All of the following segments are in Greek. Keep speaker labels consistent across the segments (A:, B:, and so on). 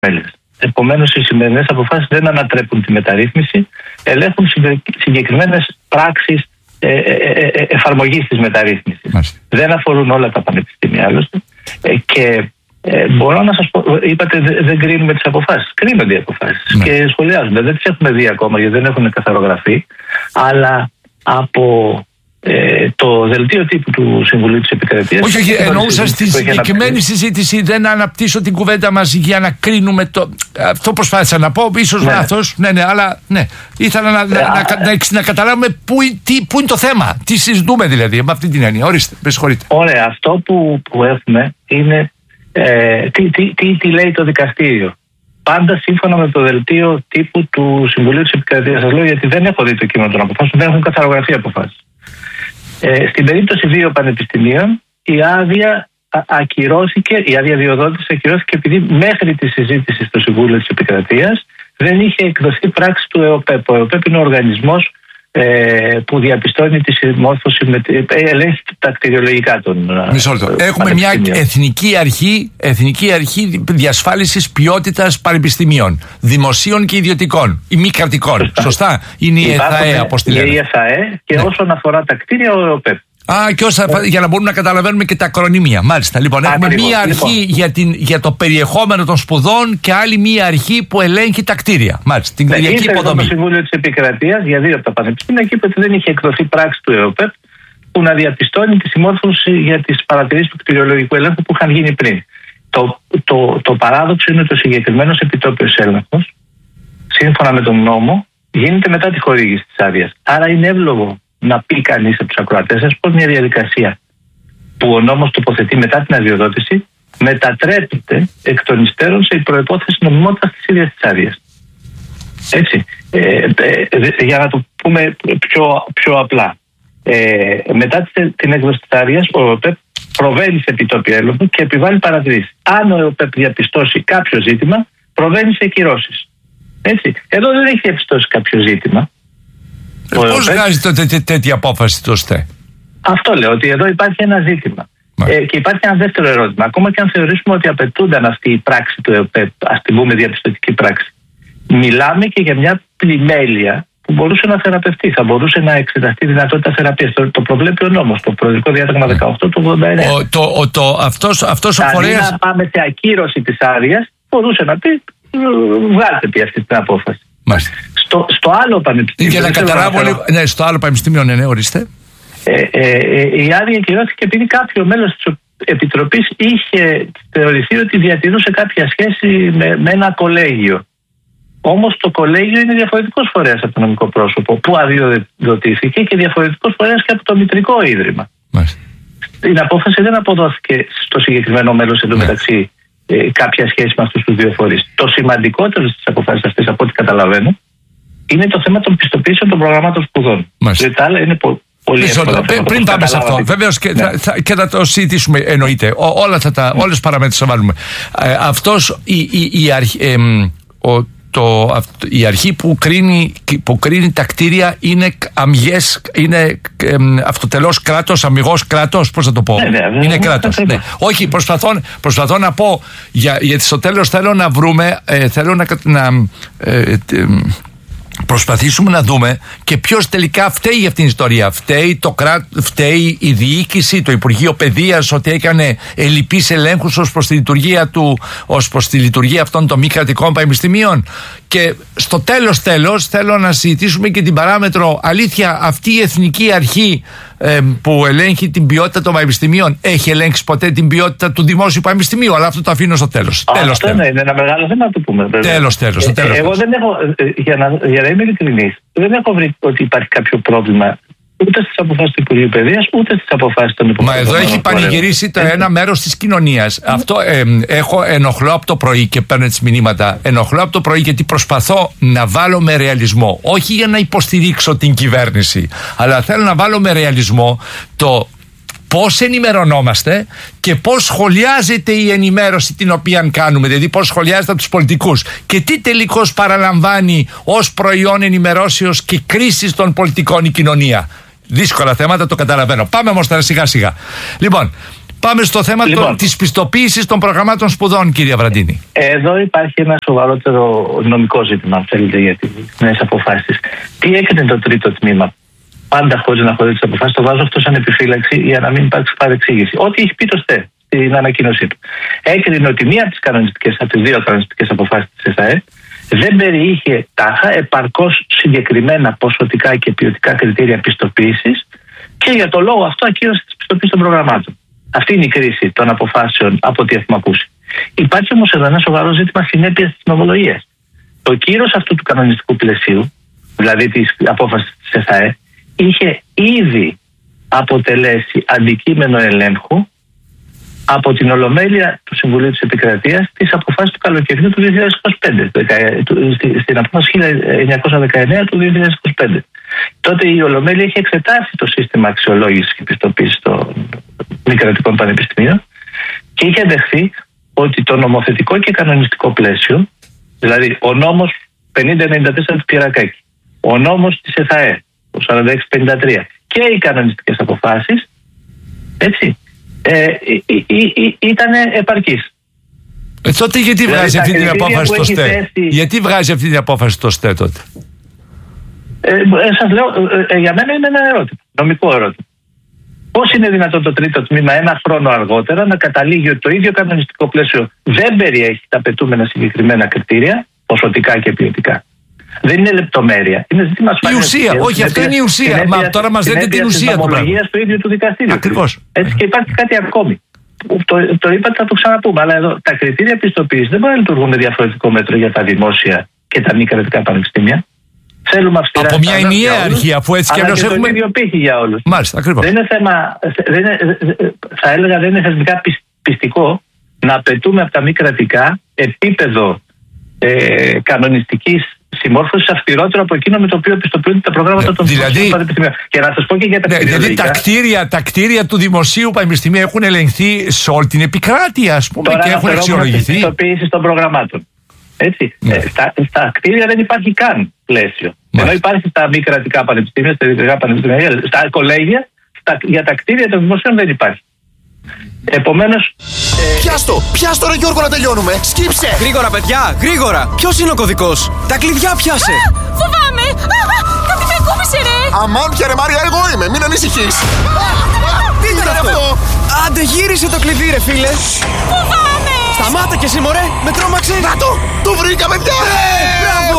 A: μέλες. Επομένως, οι σημερινές αποφάσεις δεν ανατρέπουν τη μεταρρύθμιση, ελέγχουν συγκεκριμένες πράξεις εφαρμογής της μεταρρύθμισης. Δεν αφορούν όλα τα πανεπιστήμια άλλωστε. Και μπορώ να σας πω, είπατε δεν κρίνουμε τις αποφάσεις. Κρίνονται οι αποφάσεις και σχολιάζονται. Δεν τις έχουμε δει ακόμα γιατί δεν έχουν καθαρογραφεί, αλλά από το δελτίο τύπου του Συμβουλίου της Επικρατείας.
B: Όχι, εννοούσα στη συγκεκριμένη συζήτηση, δεν αναπτύσσω την κουβέντα μας για να κρίνουμε το. Αυτό προσπάθησα να πω, ίσως λάθος. Ναι, αλλά ναι. Ήθελα να καταλάβουμε πού είναι το θέμα. Τι συζητούμε δηλαδή, με αυτή την έννοια. Ορίστε, με συγχωρείτε.
A: Ωραία, αυτό που έχουμε είναι τι λέει το δικαστήριο. Πάντα σύμφωνα με το δελτίο τύπου του Συμβουλίου της Επικρατείας. Σας λέω γιατί δεν έχω δει το κείμενο των αποφάσεων, δεν έχουν καθαρογραφεί αποφάσεις. Στην περίπτωση 2 πανεπιστημίων, η άδεια ακυρώθηκε, η άδεια διοδότηση ακυρώθηκε επειδή μέχρι τη συζήτηση στο Συμβούλιο της Επικρατείας δεν είχε εκδοθεί πράξη του ΕΟΠΕΠ. Ο ΕΟΠΕΠ είναι ο οργανισμός που διαπιστώνει τη συμμόρφωση ελέγχει τα κτηριολογικά των.
B: Μισό λεπτό. Έχουμε μια εθνική αρχή διασφάλισης ποιότητας πανεπιστημίων, δημοσίων και ιδιωτικών, ή μη κρατικών. Σωστά. Είναι η ΕΘΑΕ, όπως τη λένε.
A: Η ΕΘΑΕ και όσον αφορά τα κτίρια, ο ΕΟΠΕΠ.
B: Και για να μπορούμε να καταλαβαίνουμε και τα ακρονίμια. Μάλιστα. Λοιπόν, έχουμε μία αρχή για το περιεχόμενο των σπουδών και άλλη μία αρχή που ελέγχει τα κτίρια. Μάλιστα. Την κτηριακή υποδομή.
A: Το Συμβούλιο της Επικρατείας για 2 από τα πανεπιστήμια και είπε ότι δεν είχε εκδοθεί πράξη του ΕΟΠΕΠ που να τη συμμόρφωση για τις παρατηρήσεις του κτηριολογικού ελέγχου που είχαν γίνει πριν. Το παράδοξο είναι ότι ο συγκεκριμένος επιτόπιος έλεγχος, σύμφωνα με τον νόμο, γίνεται μετά τη χορήγηση της άδειας. Άρα είναι εύλογο να πει κανείς από τους ακροατές σας πως μια διαδικασία που ο νόμος τοποθετεί μετά την αδειοδότηση μετατρέπεται εκ των υστέρων σε προϋπόθεση νομιμότητας της ίδιας της άδειας. Έτσι. Για να το πούμε πιο απλά. Μετά την έκδοση της άδειας, ο ΕΟΠΕΠ προβαίνει σε επιτόπιο έλεγχο και επιβάλλει παρατηρήσεις. Αν ο ΕΟΠΕΠ διαπιστώσει κάποιο ζήτημα, προβαίνει σε κυρώσεις. Έτσι. Εδώ δεν έχει διαπιστώσει κάποιο ζήτημα.
B: Πώς βγάζει τέτοια απόφαση το ΣΤΕ?
A: Αυτό λέω, ότι εδώ υπάρχει ένα ζήτημα. Και υπάρχει ένα δεύτερο ερώτημα. Ακόμα και αν θεωρήσουμε ότι απαιτούνταν αυτή η πράξη του ΕΟΠΕΠ, ας την πούμε διαπιστωτική πράξη, μιλάμε και για μια πλημέλεια που μπορούσε να θεραπευτεί. Θα μπορούσε να εξεταστεί δυνατότητα θεραπείας. Το προβλέπει ο νόμος, το Προεδρικό Διάταγμα 18 του 89.
B: Αυτός ο φορέας.
A: Αν πάμε σε ακύρωση της άδειας, μπορούσε να πει βγάλτε πει αυτή την απόφαση. Στο άλλο πανεπιστήμιο.
B: Για να καταλάβω, στο άλλο πανεπιστήμιο, ναι, ορίστε.
A: Η άδεια κυρώθηκε επειδή κάποιο μέλος της Επιτροπής είχε θεωρηθεί ότι διατηρούσε κάποια σχέση με ένα κολέγιο. Όμως το κολέγιο είναι διαφορετικός φορέας από το νομικό πρόσωπο που αδειοδοτήθηκε και διαφορετικός φορέας και από το μητρικό ίδρυμα. Η απόφαση δεν αποδόθηκε στο συγκεκριμένο μέλος εντωμεταξύ κάποια σχέση με αυτούς τους 2 φορείς. Το σημαντικότερο στις αποφάσεις αυτές, από ό,τι καταλαβαίνω, είναι το θέμα των πιστοποιήσεων των προγραμμάτων σπουδών. Τα άλλα είναι πολύ εύκολα.
B: Πριν πάμε σε αυτό, βεβαίως και θα το συζητήσουμε, εννοείται. Όλες τις παραμέτρους θα βάλουμε. Η αρχή που κρίνει τα κτίρια είναι αυτοτελώς κράτος, αμιγώς κράτος, πώς θα το πω. Είναι κράτος. Όχι, προσπαθώ να πω, γιατί στο τέλος θέλω να βρούμε, προσπαθήσουμε να δούμε και ποιος τελικά φταίει για αυτήν την ιστορία. Φταίει η διοίκηση, το Υπουργείο Παιδείας, ότι έκανε ελλειπείς ελέγχους ως προς τη λειτουργία αυτών των μη κρατικών πανεπιστημίων. Και στο τέλος θέλω να συζητήσουμε και την παράμετρο, αλήθεια, αυτή η εθνική αρχή που ελέγχει την ποιότητα των πανεπιστημίων έχει ελέγξει ποτέ την ποιότητα του δημόσιου πανεπιστημίου? Αλλά αυτό το αφήνω στο τέλος.
A: Αυτό είναι ένα μεγάλο θέμα να το πούμε.
B: Τέλος.
A: Εγώ δεν έχω, για να είμαι ειλικρινής, δεν έχω βρει ότι υπάρχει κάποιο πρόβλημα ούτε στις αποφάσεις του Υπουργείου Παιδείας, ούτε στις αποφάσεις των υπουργών.
B: Μα εδώ έχει πανηγυρίσει το ένα μέρος της κοινωνίας. Αυτό ενοχλώ από το πρωί και παίρνω τις μηνύματα. Ενοχλώ από το πρωί γιατί προσπαθώ να βάλω με ρεαλισμό, όχι για να υποστηρίξω την κυβέρνηση, αλλά θέλω να βάλω με ρεαλισμό το πώς ενημερωνόμαστε και πώς σχολιάζεται η ενημέρωση την οποία κάνουμε, δηλαδή πώς σχολιάζεται από τους πολιτικούς και τι τελικώς παραλαμβάνει ως προϊόν ενημερώσεως και κρίσης των πολιτικών η κοινωνία. Δύσκολα θέματα, το καταλαβαίνω. Πάμε όμως τώρα σιγά σιγά. Λοιπόν, Πάμε στο θέμα της πιστοποίησης των προγραμμάτων σπουδών, κύριε Βραντίνη.
A: Εδώ υπάρχει ένα σοβαρότερο νομικό ζήτημα, αν θέλετε, για τις νέες αποφάσεις. Τι έκανε το τρίτο τμήμα? Πάντα χωρίς να χωρίσει τις αποφάσεις, το βάζω αυτό σαν επιφύλαξη για να μην υπάρξει παρεξήγηση. Ό,τι έχει πει το ΣΤΕ στην ανακοίνωσή του. Έκρινε ότι μία από τις δύο κανονιστικές αποφάσεις της ΕΣΑΕ δεν περιείχε τάχα επαρκώς συγκεκριμένα ποσοτικά και ποιοτικά κριτήρια πιστοποίησης και για το λόγο αυτό ακύρωσε τις πιστοποίησεις των προγραμμάτων. Αυτή είναι η κρίση των αποφάσεων από ό,τι έχουμε ακούσει. Υπάρχει όμως εδώ ένα σοβαρό ζήτημα συνέπειας της νομολογίας. Το κύρος αυτού του κανονιστικού πλαισίου, δηλαδή της απόφασης της ΕΣΑΕ, είχε ήδη αποτελέσει αντικείμενο ελέγχου από την Ολομέλεια του Συμβουλίου της Επικρατείας της αποφάσης του καλοκαιριού του 2025, στην απόφαση 1919 του 2025. Τότε η Ολομέλεια είχε εξετάσει το σύστημα αξιολόγησης και πιστοποίησης των μη κρατικών πανεπιστημίων και είχε δεχθεί ότι το νομοθετικό και κανονιστικό πλαίσιο, δηλαδή ο νόμος 5094 του Κυρακάκη, ο νόμος της ΕΘΑΕ, το 4653 και οι κανονιστικές αποφάσεις, έτσι, ήταν επαρκής.
B: Τότε γιατί βγάζει αυτή την απόφαση στο ΣΤΕ? Γιατί βγάζει αυτή την απόφαση στο ΣΤΕ τότε?
A: Σας λέω, για μένα είναι ένα ερώτημα, νομικό ερώτημα. Πώς είναι δυνατόν το τρίτο τμήμα ένα χρόνο αργότερα να καταλήγει ότι το ίδιο κανονιστικό πλαίσιο δεν περιέχει τα απαιτούμενα συγκεκριμένα κριτήρια, ποσοτικά και ποιοτικά? Δεν είναι λεπτομέρεια. Είναι ζήτημα ασφαλείας.
B: Η ουσία, όχι, αυτό είναι η ουσία. Μα τώρα μας λέτε την ουσία του πράγματος.
A: του ίδιου του δικαστήριου.
B: Ακριβώς.
A: Έτσι, και υπάρχει κάτι ακόμη. Το είπατε, θα το ξαναπούμε. Αλλά εδώ τα κριτήρια πιστοποίησης δεν μπορούν να λειτουργούν με διαφορετικό μέτρο για τα δημόσια και τα μη κρατικά πανεπιστήμια. Θέλουμε αυστηρά
B: από μια ενιαία αρχή, αφού έτσι και
A: αλλιώς έχουμε. Το ίδιο πύχη για όλους.
B: Μάλιστα, ακριβώς.
A: Δεν είναι θέμα, θα έλεγα, δεν είναι θεσμικά πιστικό να απαιτούμε από τα μη κρατικά επίπεδο κανονιστικής συμμόρφωσης αυστηρότερο από εκείνο με το οποίο πιστοποιούνται τα προγράμματα των δημοσίων πανεπιστημίων. Και να σας πω και για τα κτηριολογικά.
B: Δηλαδή τα κτίρια του δημοσίου πανεπιστημίου έχουν ελεγχθεί σε όλη την επικράτεια, ας πούμε, και έχουν αξιολογηθεί.
A: Πιστοποίηση των προγραμμάτων. Έτσι. Στα κτίρια δεν υπάρχει καν πλαίσιο. Ενώ υπάρχει στα μη κρατικά πανεπιστήμια, στα ιδιωτικά πανεπιστήμια, στα κολέγια, για τα κτίρια των δημοσίων δεν υπάρχει. Επομένως.
C: Πιάστο ρε Γιώργο, να τελειώνουμε. Σκύψε!
D: Γρήγορα, παιδιά, γρήγορα! Ποιος είναι ο κωδικός? Τα κλειδιά πιάσε!
E: Φοβάμαι! Κάτι με ακούμπησε, ρε!
C: Αμάν πια ρε Μάρια, εγώ είμαι, μην ανησυχείς! Τι ήταν αυτό?
D: Άντε, γύρισε το κλειδί, ρε φίλε!
E: Φοβάμαι!
D: Σταμάτα κι εσύ, μωρέ! Με τρόμαξε!
C: Να το βρήκα, παιδιά!
D: Μπράβο!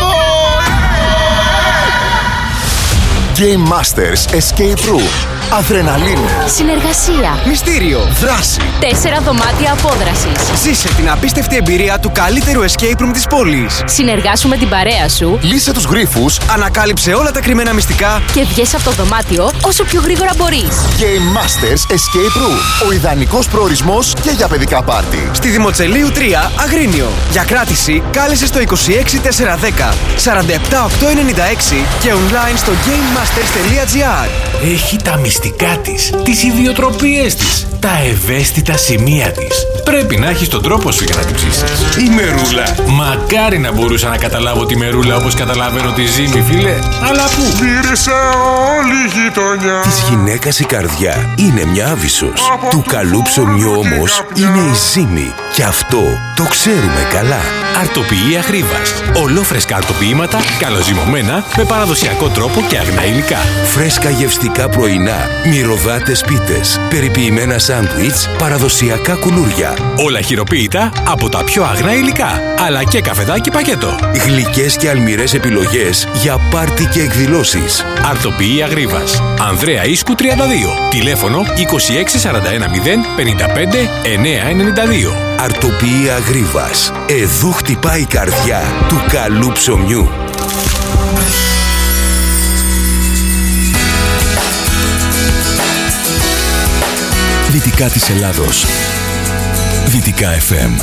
C: Game Masters Escape Room. Αδρεναλίνη.
E: Συνεργασία.
D: Μυστήριο.
C: Δράση.
E: 4 δωμάτια απόδρασης.
D: Ζήσε την απίστευτη εμπειρία του καλύτερου escape room της πόλης.
E: Συνεργάσου με την παρέα σου.
C: Λύσε τους γρίφους.
D: Ανακάλυψε όλα τα κρυμμένα μυστικά.
E: Και βγες από το δωμάτιο όσο πιο γρήγορα μπορείς.
C: Game Masters Escape Room. Ο ιδανικός προορισμός και για παιδικά πάρτι.
D: Στη Δημοτσελείου 3, Αγρίνιο. Για κράτηση κάλεσε στο 26410 47896 και online στο gamemasters.gr.
F: Έχει τα μυστικά της, τις ιδιοτροπίες της, τα ευαίσθητα σημεία της. Πρέπει να έχεις τον τρόπο σου για να την ψήσεις. Η μερούλα. Μακάρι να μπορούσα να καταλάβω τη μερούλα όπως καταλαβαίνω τη ζύμη, φίλε. Αλλά πού?
G: Μύρισε όλη η γειτονιά.
H: Της γυναίκας η καρδιά είναι μια άβυσσος. Του καλού ψωμιού όμως είναι η ζύμη. Και αυτό το ξέρουμε καλά.
F: Αρτοποιεί Αγρίβας. Ολόφρεσκα αρτοποιήματα, καλοζυμωμένα, με παραδοσιακό τρόπο και αγνά υλικά.
H: Φρέσκα γευστικά πρωινά, μυρωδάτες πίτες, περιποιημένα σάντουιτς, παραδοσιακά κουλούρια.
F: Όλα χειροποίητα από τα πιο αγνά υλικά, αλλά και καφεδάκι πακέτο.
H: Γλυκές και αλμυρές επιλογές για πάρτι και εκδηλώσεις.
F: Αρτοποιεί Αγρίβας. Ανδρέα Ίσκου 32. Τηλέφωνο 26410 55 992.
H: Αρτοποιεί Αγρίβας. Εδώ χτυπάει η καρδιά του καλού ψωμιού. Δυτικά της Ελλάδος. Δυτικά FM.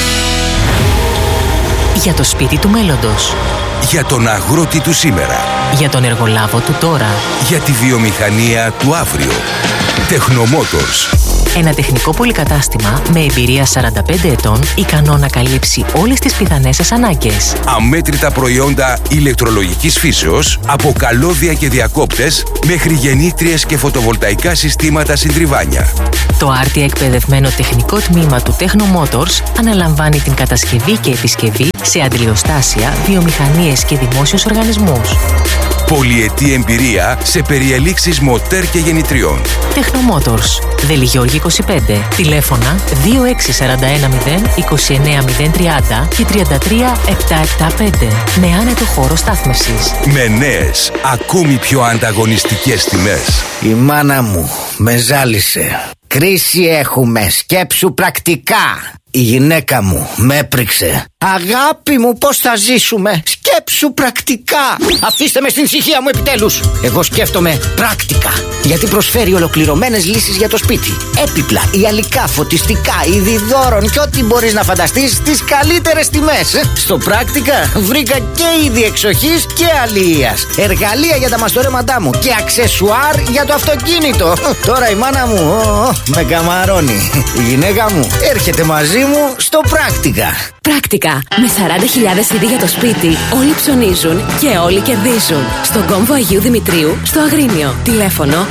I: Για το σπίτι του μέλλοντος.
H: Για τον αγρότη του σήμερα.
I: Για τον εργολάβο του τώρα.
H: Για τη βιομηχανία του αύριο. Technomotors.
I: Ένα τεχνικό πολυκατάστημα με εμπειρία 45 ετών, ικανό να καλύψει όλες τις πιθανές σας ανάγκες.
H: Αμέτρητα προϊόντα ηλεκτρολογικής φύσεως, από καλώδια και διακόπτες μέχρι γεννήτριες και φωτοβολταϊκά συστήματα συντριβάνια.
I: Το άρτια εκπαιδευμένο τεχνικό τμήμα του Techno Motors αναλαμβάνει την κατασκευή και επισκευή σε αντλιοστάσια, βιομηχανίες και δημόσιους οργανισμούς.
H: Πολυετή εμπειρία σε περιελήξεις μοτέρ και γεννητριών.
I: Techno Motors, Βελιγιώργη 25, τηλέφωνα 2641029 και 33775, με άνετο χώρο στάθμευσης.
H: Με νέες, ακόμη πιο ανταγωνιστικές τιμές.
J: Η μάνα μου με ζάλισε. Κρίση έχουμε, σκέψου πρακτικά. Η γυναίκα μου με έπριξε. Αγάπη μου, πώς θα ζήσουμε? Σκέψου πρακτικά. Αφήστε με στην ησυχία μου επιτέλους. Εγώ σκέφτομαι πράκτικα, γιατί προσφέρει ολοκληρωμένες λύσεις για το σπίτι. Έπιπλα, ιαλικά, φωτιστικά, είδη δώρων και ό,τι μπορείς να φανταστείς στις καλύτερες τιμές. Στο πράκτικα βρήκα και είδη εξοχής και αλληλείας, εργαλεία για τα μαστορέματά μου και αξεσουάρ για το αυτοκίνητο. Τώρα η μάνα μου με καμαρώνει. Η γυναίκα μου έρχεται μαζί μου στο πράκτικα.
E: Πράκτικα. Με 40.000 είδη για το σπίτι, όλοι ψωνίζουν και όλοι κερδίζουν. Στον κόμβο Αγίου Δημητρίου, στο Αγρίνιο. Τηλέφωνο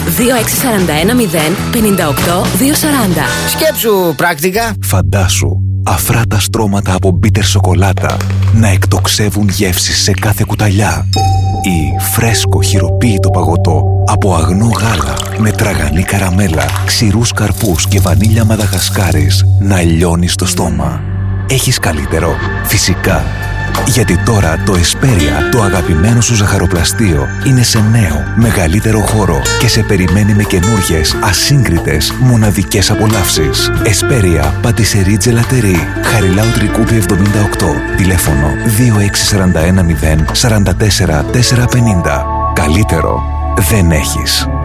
E: 26410 58 240.
J: Σκέψου πράκτικα.
K: Φαντάσου αφράτα στρώματα από μπίτερ σοκολάτα να εκτοξεύουν γεύσεις σε κάθε κουταλιά, ή φρέσκο χειροποίητο παγωτό από αγνό γάλα με τραγανή καραμέλα, ξηρούς καρπούς και βανίλια μαδαγασκάρης να λιώνει στο στόμα. Έχεις καλύτερο? Φυσικά. Γιατί τώρα το Εσπέρια, το αγαπημένο σου ζαχαροπλαστείο, είναι σε νέο, μεγαλύτερο χώρο και σε περιμένει με καινούργιες, ασύγκριτες, μοναδικές απολαύσεις. Εσπέρια, πατησερί τζελατερί, Χαριλάου Τρικούπη 78, τηλέφωνο 26410 44 450. Καλύτερο δεν έχεις.